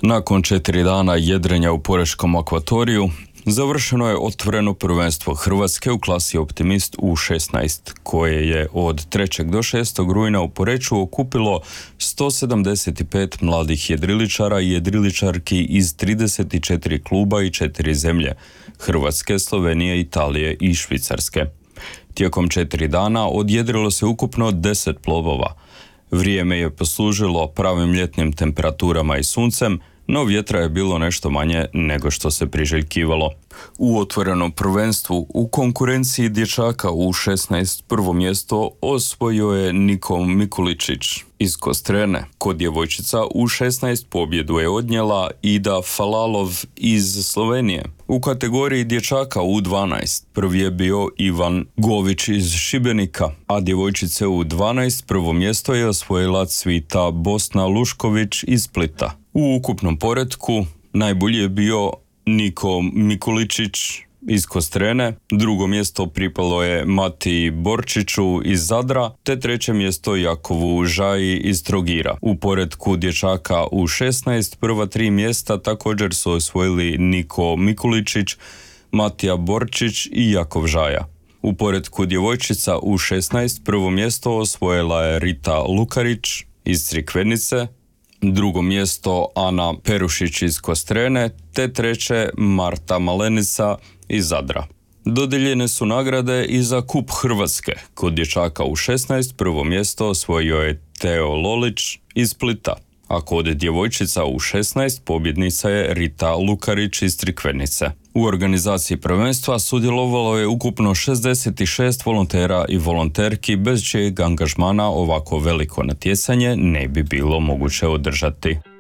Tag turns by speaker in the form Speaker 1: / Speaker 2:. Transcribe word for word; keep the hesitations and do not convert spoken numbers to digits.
Speaker 1: Nakon četiri dana jedrenja u Porečkom akvatoriju, završeno je otvoreno prvenstvo Hrvatske u klasi Optimist U šesnaest, koje je od trećeg do šestog rujna u Poreču okupilo sto sedamdeset pet mladih jedriličara i jedriličarki iz trideset četiri kluba i četiri zemlje – Hrvatske, Slovenije, Italije i Švicarske. Tijekom četiri dana odjedrilo se ukupno deset plovova. Vrijeme je poslužilo pravim ljetnim temperaturama i suncem, no vjetra je bilo nešto manje nego što se priželjkivalo. U otvorenom prvenstvu u konkurenciji dječaka U šesnaest prvo mjesto osvojio je Niko Mikuličić iz Kostrene. Kod djevojčica U šesnaest pobjedu je odnijela Ida Falalov iz Slovenije. U kategoriji dječaka U dvanaest prvi je bio Ivan Gović iz Šibenika, a djevojčice U dvanaest prvo mjesto je osvojila Cvita Bosna Lušković iz Splita. U ukupnom poretku najbolji je bio Niko Mikuličić iz Kostrene, drugo mjesto pripalo je Matiji Borčiću iz Zadra, te treće mjesto Jakovu Žaji iz Trogira. U poretku dječaka U šesnaest prva tri mjesta također su osvojili Niko Mikuličić, Matija Borčić i Jakov Žaja. U poretku djevojčica U šesnaest prvo mjesto osvojila je Rita Lukarić iz Crikvenice, drugo mjesto Ana Perušić iz Kostrene, te treće Marta Malenica iz Zadra. Dodijeljene su nagrade i za Kup Hrvatske. Kod dječaka U šesnaest prvo mjesto osvojio je Teo Lolić iz Splita, a kod djevojčica U šesnaest pobjednica je Rita Lukarić iz Crikvenice. U organizaciji prvenstva sudjelovalo je ukupno šezdeset šest volontera i volonterki, bez čijeg angažmana ovako veliko natjecanje ne bi bilo moguće održati.